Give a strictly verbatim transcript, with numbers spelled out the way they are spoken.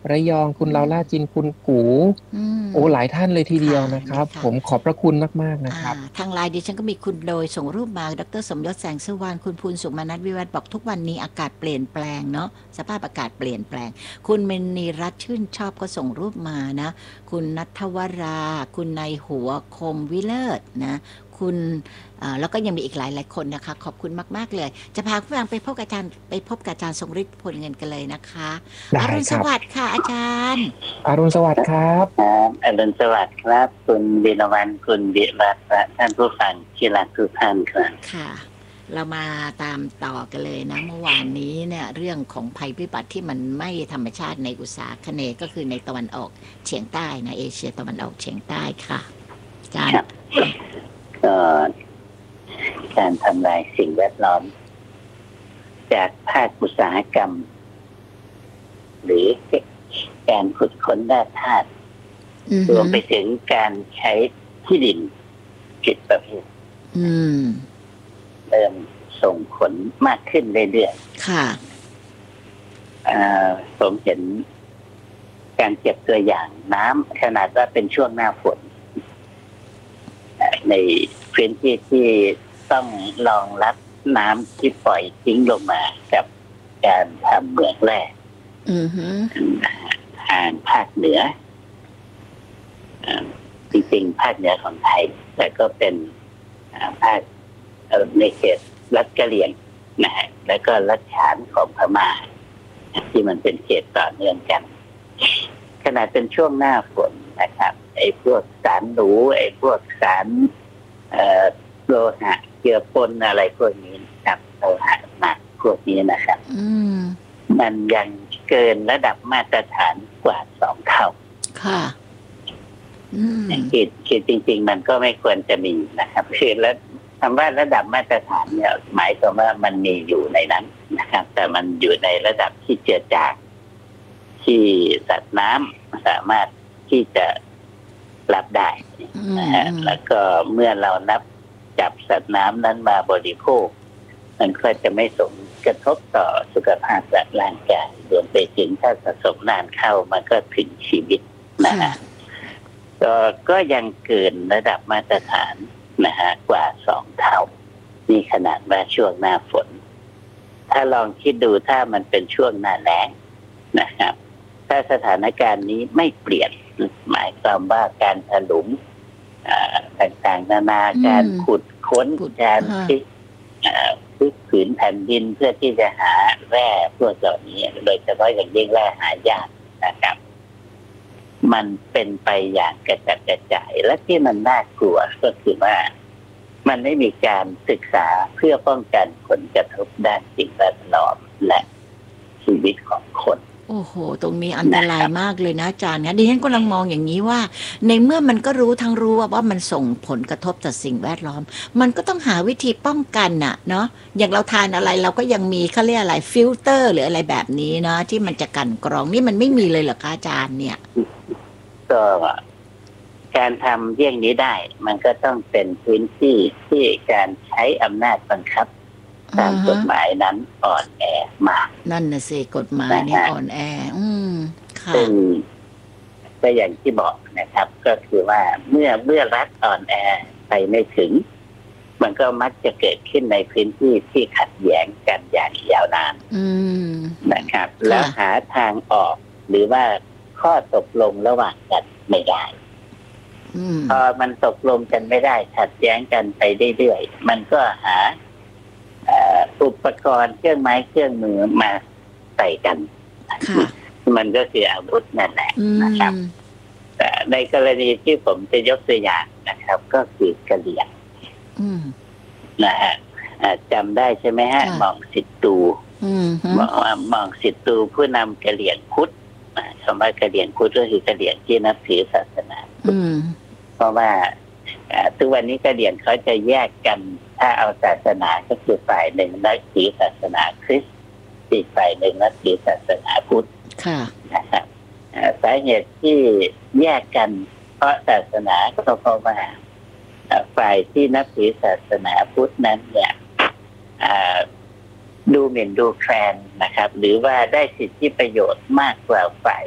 ระยองคุณลาล่าจินคุณกูอืมโอ้หลายท่านเลยทีเดียค่ะวนะครับนะคะผมขอบพระคุณมากๆนะอ่าครับทางไลน์ดิฉันก็มีคุณโดยส่งรูปมาดรสมยศแสงสุวรรณคุณภูลสุมานัทวิวัฒน์บอกทุกวันนี้อากาศเปลี่ยนแปลงเนาะสภาพอากาศเปลี่ยนแปลงคุณเมนีรัตน์ชื่นชอบก็ส่งรูปมานะคุณนัทวราคุณนายหัวคมวิเลิศนะคุณอ่าแล้วก็ยังมีอีกหลายหลายคนนะคะขอบคุณมากๆเลยจะพาผู้ฟังไปพบกับอาจารย์ไปพบกับอาจารย์ทรงฤทธิ์ผลเงินกันเลยนะคะอได้รุณครับสวัสดิ์ค่ะอาจารย์อรุณสวัสดิ์ครับครับอรุณสวัสดิ์ครับคุณบินวันคุณบิรัตน์และท่านผู้ฟังที่รักทุกท่านครับค่ะเรามาตามต่อกันเลยนะเมื่อวานนี้เนี่ยเรื่องของภัยพิบัติที่มันไม่ธรรมชาติในอุตสาคเนย์ก็คือในตะวันออกเฉียงใต้นะเอเชียตะวันออกเฉียงใต้ค่ะอาจารย์ก็การทำลายสิ่งแวดล้อมจากภาคอุตสาหกรรมหรือการขุดค้นแร่ธาตุรวมไปถึงการใช้ที่ดินผิดประเภทเริ่มส่งผลมากขึ้นเรื่อยๆค่ะผมเห็นการเก็บตัวอย่างน้ำขนาดว่าเป็นช่วงหน้าฝนในพื้นที่ที่ต้องรองรับน้ำที่ปล่อยทิ้งลงมากับการทำเหมืองแร่ทางภาคเหนือจริงๆภาคเหนือของไทยแต่ก็เป็นภาคในเขตรัฐกะเหรี่ยงนะฮะแล้วก็รัฐฉานของพม่าที่มันเป็นเขตต่อเนื่องกันขณะเป็นช่วงหน้าฝนนะครับไอ้พวกสารหนูไอ้พวกสารโลหะเจือปนอะไรพวกนี้ครับโลหะหนักพวกนี้นะครับมันยังเกินระดับมาตรฐานกว่าสองเท่าค่ะคิดคิดจริงๆมันก็ไม่ควรจะมีนะครับคือแล้วคำว่าระดับมาตรฐานเนี่ยหมายความว่ามันมีอยู่ในนั้นนะครับแต่มันอยู่ในระดับที่เจือจางที่สัตว์น้ำสามารถที่จะรับได้นะฮะแล้วก็เมื่อเรานับจับสัตว์น้ำนั้นมาบริโภคมันก็จะไม่ส่งกระทบต่อสุขภาพและร่างกายรวมไปถึงถ้าสะสมนานเข้ามันก็ถึงชีวิตนะฮะก็ก็ยังเกินระดับมาตรฐานนะฮะกว่าสองเท่านี่ขนาดว่าช่วงหน้าฝนถ้าลองคิดดูถ้ามันเป็นช่วงหน้าแล้งนะครับถ้าสถานการณ์นี้ไม่เปลี่ยนหมายความว่าการถลุงต่างๆนานาการขุดค้นการที่พื้นผืนแผ่นดินเพื่อที่จะหาแร่พวกเหล่านี้โดยเฉพาะอย่างยิ่งแร่หายากนะครับมันเป็นไปอย่างกระจัดกระจายและที่มันน่ากลัวก็คือว่ามันไม่มีการศึกษาเพื่อป้องกันผลกระทบด้านสิ่งแวดล้อมและชีวิตของคนโอ้โหตรงนี้อันตรายมากเลยนะอาจารย์นะดิฉันกำลังมองอย่างนี้ว่าในเมื่อมันก็รู้ทั้งรู้ว่าว่ามันส่งผลกระทบต่อสิ่งแวดล้อมมันก็ต้องหาวิธีป้องกันน่ะเนาะอย่างเราทานอะไรเราก็ยังมีเขาเรียกอะไรฟิลเตอร์หรืออะไรแบบนี้เนาะที่มันจะกันกรองนี่มันไม่มีเลยเหรอคะอาจารย์เนี่ยก็การทำเรื่องนี้ได้มันก็ต้องเป็นพื้นที่ที่การใช้อำนาจบังคับตามกฎหมายนั้นอ่อนแอมากนั่นน่ะสิกฎหมายนี่อ่อนแออืมค่ะซึ่งก็อย่างที่บอกนะครับก็คือว่าเมื่อเมื่อรัฐอ่อนแอไปไม่ถึงมันก็มักจะเกิดขึ้นในพื้นที่ที่ขัดแย้งกันอย่างยาวนานนะครับแล้วหาทางออกหรือว่าข้อตกลงระหว่างกันไม่ได้พอมันตกลงกันไม่ได้ขัดแย้งกันไปเรื่อยๆมันก็หาอุปกรณ์เครื่องไม้เครื่องมือมาใส่กันมันก็คืออาวุธนั่นแหละนะครับแต่ในกรณีที่ผมจะยกตัวอย่างนะครับ ก็คือกะเหรี่ยงนะฮะจำได้ใช่ไหมฮะมองสิทตูบอกว่ามองสิทตูผู้นำกะเหรี่ยงพุทธคำว่ากะเหรี่ยงพุทธก็คือกะเหรี่ยงที่นับถือศาสนาพุทธเพราะว่าทุกวันนี้กะเหรี่ยงเขาจะแยกกันถ้าเอาศาสนาก็คือฝ่ายหนึ่งนับถือศาสนาคริสต์อีกฝ่ายหนึ่งนับถือศาสนาพุทธนะครับสาเหตุที่แยกกันเพราะศาสนาก็เพราะว่าฝ่ายที่นับถือศาสนาพุทธนั้นเนี่ยดูหมิ่นดูแคลนนะครับหรือว่าได้สิทธิประโยชน์มากกว่าฝ่าย